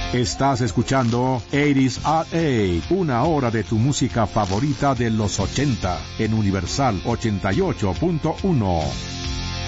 Estás escuchando 80s at 8, una hora de tu música favorita de los 80 en Universal 88.1.